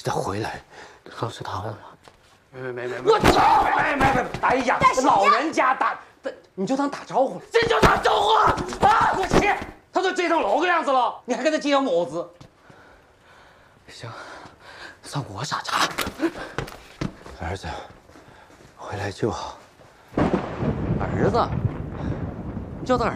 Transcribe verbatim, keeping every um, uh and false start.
得回来。 老师他回来了。 没没没没没，我操！没没没，哎呀，老人家打，你就当打招呼了，这就打招呼了啊！我去，他都急成那个样子了，你还跟他计较么子？ 行，算我傻叉。 儿子，回来就好。 儿子，你叫他儿。